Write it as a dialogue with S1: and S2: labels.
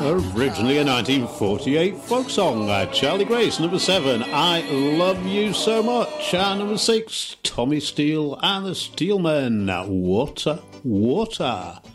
S1: Originally a 1948 folk song, Charlie Grace, number 7, I Love You So Much, and number 6, Tommy Steele and the Steelmen, Water, Water.